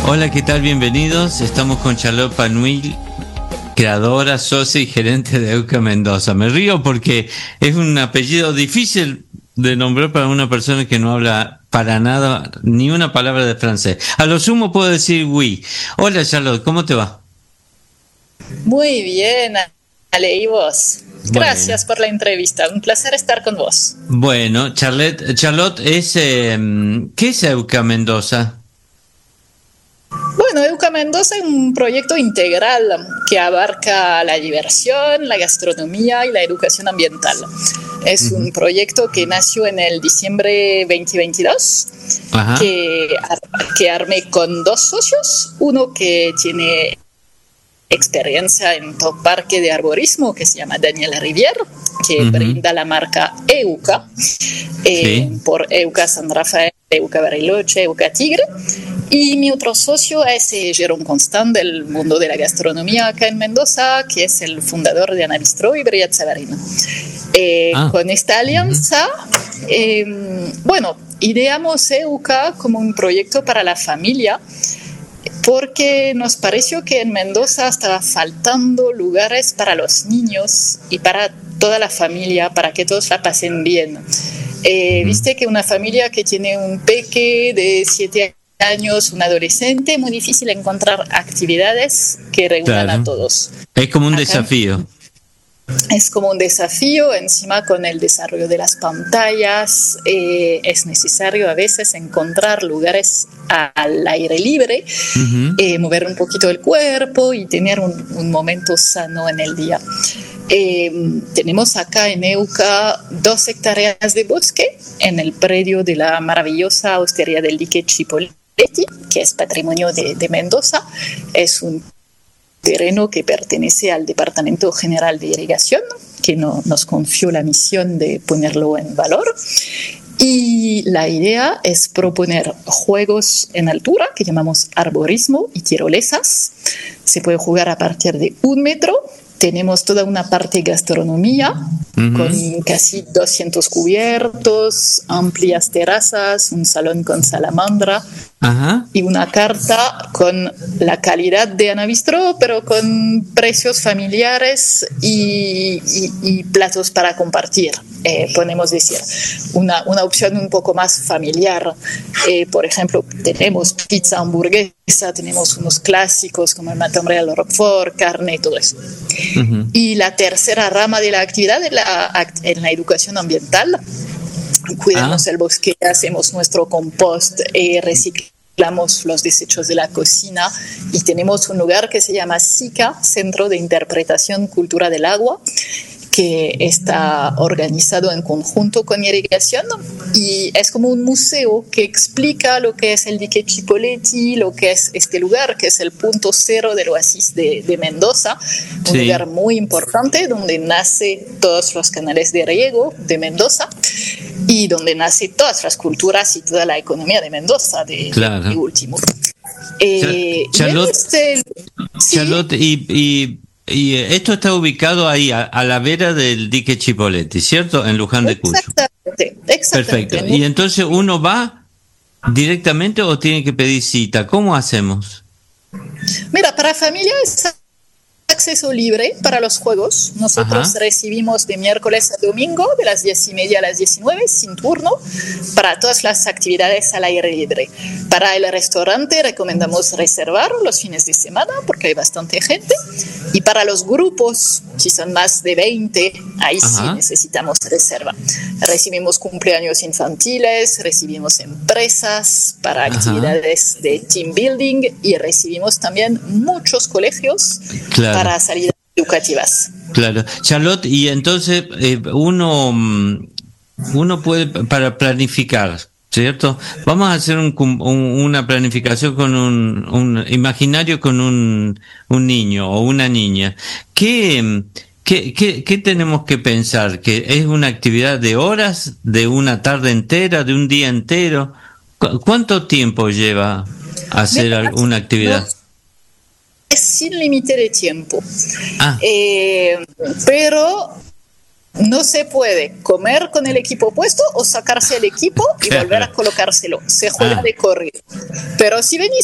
Hola, ¿qué tal? Bienvenidos. Estamos con Charlotte Panuil, creadora, socia y gerente de EUCA Mendoza. Me río porque es un apellido difícil de nombrar para una persona que no habla para nada ni una palabra de francés. A lo sumo puedo decir oui. Hola, Charlotte, ¿cómo te va? Muy bien, Ale, ¿y vos? Gracias Bueno, por la entrevista, un placer estar con vos. bueno, Charlotte es, ¿qué es EUCA Mendoza? Bueno, Euca Mendoza es un proyecto integral que abarca la diversión, la gastronomía y la educación ambiental. Es un proyecto que nació en el diciembre 2022, Ajá. que armé con dos socios, uno que tiene experiencia en todo parque de arborismo, que se llama Daniel Rivière, que Ujú. brinda la marca EUCA, Sí. por EUCA San Rafael, EUCA Bariloche, EUCA Tigre. Y mi otro socio es Jérôme Constant, del mundo de la gastronomía acá en Mendoza, que es el fundador de Ana Bistro y Briat Savarino. Ah. Con esta Ujú. alianza, bueno, ideamos EUCA como un proyecto para la familia, porque nos pareció que en Mendoza estaba faltando lugares para los niños y para toda la familia, para que todos la pasen bien. Ujú. Viste que una familia que tiene un peque de 7 años, un adolescente, muy difícil encontrar actividades que reúnan a Claro. todos. Es como un Acá desafío. es como un desafío, encima con el desarrollo de las pantallas, es necesario a veces encontrar lugares al aire libre, Ujú. mover un poquito el cuerpo y tener un momento sano en el día. Tenemos acá en EUCA 2 hectáreas de bosque en el predio de la maravillosa hostería del dique Chipoleti, que es patrimonio de Mendoza. Es un terreno que pertenece al Departamento General de Irrigación, que nos confió la misión de ponerlo en valor. Y la idea es proponer juegos en altura, que llamamos arborismo y tirolesas. Se puede jugar a partir de 1 metro. Tenemos toda una parte gastronomía, Ujú. con casi 200 cubiertos, amplias terrazas, un salón con salamandra Ajá. y una carta con la calidad de Ana Bistro, pero con precios familiares y platos para compartir. Podemos decir, una opción un poco más familiar. Por ejemplo, tenemos pizza, hamburguesa, tenemos unos clásicos como el matambre al roquefort, carne, todo eso. Ujú. Y la tercera rama de la actividad es en la educación ambiental. Ah. Cuidamos el bosque, hacemos nuestro compost, reciclamos los desechos de la cocina y tenemos un lugar que se llama SICA, Centro de Interpretación Cultura del Agua, que está organizado en conjunto con Irrigación y es como un museo que explica lo que es el dique Chipoleti, lo que es este lugar, que es el punto cero del oasis de Mendoza, un lugar Sí, muy importante donde nace todos los canales de riego de Mendoza y donde nace todas las culturas y toda la economía de Mendoza de claro. último. Y en Charlotte, este, sí, Charlotte, y esto está ubicado ahí, a la vera del dique Chipoleti, ¿cierto? En Luján de Cuyo. exactamente, exactamente. Perfecto. Y entonces uno va directamente o tiene que pedir cita. ¿Cómo hacemos? Mira, para familia es acceso libre para los juegos. Nosotros Ajá. recibimos de miércoles a domingo, de las 10:30 a las 19, sin turno, para todas las actividades al aire libre. Para el restaurante recomendamos reservar los fines de semana porque hay bastante gente. Y para los grupos, si son más de 20, ahí sí Ajá. necesitamos reserva. Recibimos cumpleaños infantiles, recibimos empresas para Ajá. actividades de team building y recibimos también muchos colegios Claro. para salidas educativas. Claro. Charlotte, y entonces uno puede, para planificar, ¿cierto? Vamos a hacer una planificación con un imaginario con un niño o una niña. ¿Qué tenemos que pensar? ¿Que es una actividad de horas, de una tarde entera, de un día entero? ¿Cuánto tiempo lleva hacer Mira, una no actividad? es sin límite de tiempo, Ah, eh, pero no se puede comer con el equipo puesto o sacarse el equipo y volver claro. a colocárselo. Se juega Ah. de corrido. Pero si venís